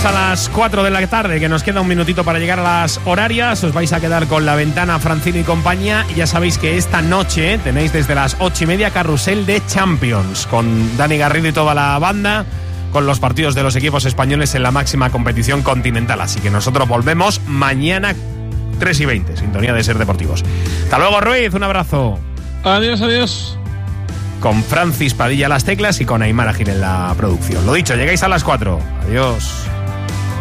hasta las 4 de la tarde, que nos queda un minutito para llegar a las horarias. Os vais a quedar con La Ventana, Francino y compañía. Y ya sabéis que esta noche tenéis desde las 8:30 carrusel de Champions, con Dani Garrido y toda la banda, con los partidos de los equipos españoles en la máxima competición continental. Así que nosotros volvemos mañana 3:20, sintonía de Ser Deportivos. Hasta luego, Ruiz, un abrazo. Adiós, adiós. Con Francis Padilla a las teclas y con Aymar Agil en la producción. Lo dicho, llegáis a las 4. Adiós.